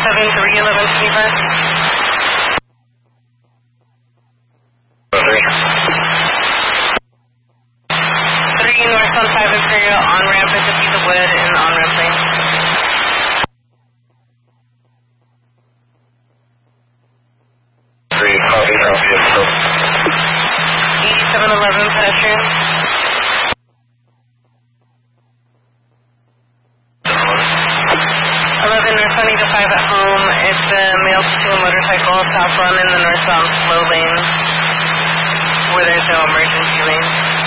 3 North on 5 Imperial, on-ramp at Defeat the Wood and on-ramp lane. 3, copy, copy, 8711 pedestrian. 11 North on 805 at home. It's a male to a motorcycle, south run in the northbound slow lane where there's no emergency lane.